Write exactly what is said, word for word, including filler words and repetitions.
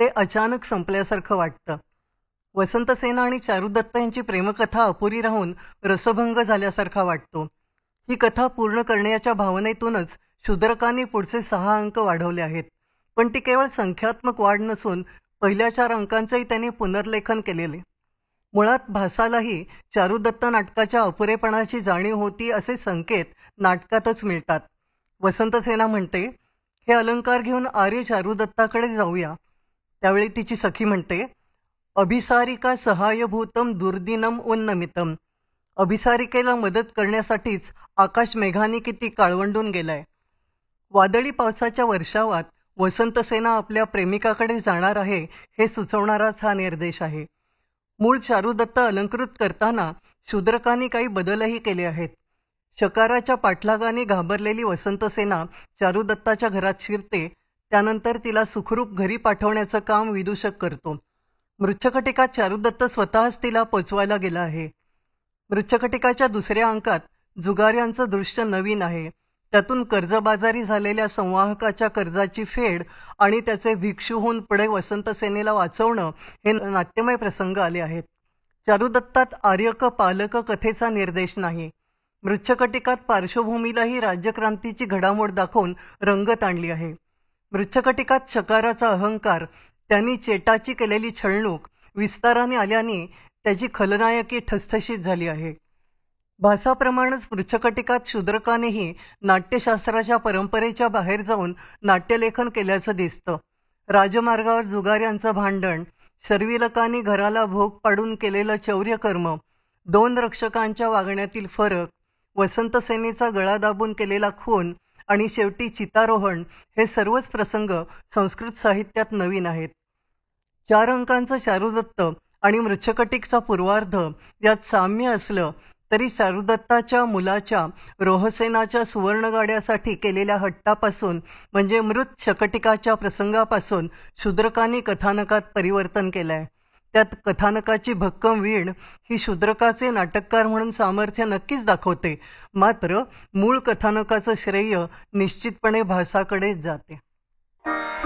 ते अचानक संपल्यासारखं वाटतं. वसंतसेना आणि चारुदत्त यांची प्रेमकथा अपुरी राहून रसभंग झाल्यासारखा वाटतो. ही कथा पूर्ण करण्याच्या भावनेतूनच शूद्रकांनी पुढचे सहा अंक वाढवले आहेत. पण ती केवळ संख्यात्मक वाढ नसून पहिल्या चार अंकांचेही त्यांनी पुनर्लेखन केलेले. मुळात भासालाही चारुदत्त नाटकाच्या अपुरेपणाची जाणीव होती असे संकेत नाटकातच मिळतात. वसंतसेना म्हणते, हे अलंकार घेऊन आर्य चारुदत्ताकडे जाऊया. त्यावेळी तिची सखी म्हणते, अभिसारिका सहायभूतम दुर्दिनम उन्नमितम. अभिसारिकेला मदत करण्यासाठीच आकाश मेघाने किती काळवंडून गेलाय. वादळी पावसाच्या वर्षावात वसंतसेना आपल्या प्रेमिकाकडे जाणार आहे हे सुचवणाराच हा निर्देश आहे. मूळ चारुदत्त अलंकृत करताना शूद्रकांनी काही बदलही केले आहेत. शकाराच्या पाठलागाने घाबरलेली वसंतसेना चारुदत्ताच्या घरात शिरते. त्यानंतर तिला सुखरूप घरी पाठवण्याचं काम विदूषक करतो. मृच्छकटिकात चारुदत्त स्वतःच तिला पोचवायला गेला आहे. मृच्छकटिकाच्या दुसऱ्या अंकात जुगाऱ्यांचं दृश्य नवीन आहे. त्यातून कर्जबाजारी झालेल्या संवाहकाच्या कर्जाची फेड आणि त्याचे भिक्षू होऊन पुढे वसंतसेनेला वाचवणं हे नाट्यमय प्रसंग आले आहेत. चारुदत्तात आर्यक पालक कथेचा निर्देश नाही. मृच्छकटिकात पार्श्वभूमीलाही राज्यक्रांतीची घडामोड दाखवून रंगत आणली आहे. मृच्छकटिकात शकाराचा अहंकार, त्यांनी चेटाची केलेली छळणूक विस्ताराने आल्याने त्याची खलनायकी ठसठशीत झाली आहे. भासाप्रमाणेच मृच्छकटिकात शूद्रकानेही नाट्यशास्त्राच्या परंपरेच्या बाहेर जाऊन नाट्यलेखन केल्याचं दिसतं. राजमार्गावर जुगाऱ्यांचं भांडण, शर्विलकांनी घराला भोग पाडून केलेलं चौर्यकर्म, दोन रक्षकांच्या वागण्यातील फरक, वसंतसेनेचा गळा दाबून केलेला खून आणि शेवटी चितारोहण हे सर्वच प्रसंग संस्कृत साहित्यात नवीन आहेत. चार अंकांचं चारुदत्त आणि मृच्छकटिकचा पूर्वार्ध यात साम्य असलं तरी चारुदत्ताच्या मुलाच्या रोहसेनाच्या सुवर्णगाड्यासाठी केलेल्या हट्टापासून म्हणजे मृत शकटिकाच्या प्रसंगापासून शूद्रकांनी कथानकात परिवर्तन केलंय. त्यात कथानकाची भक्कम वीण ही शूद्रकाचे नाटककार म्हणून सामर्थ्य नक्कीच दाखवते. मात्र मूळ कथानकाचं श्रेय निश्चितपणे भासाकडेच जाते.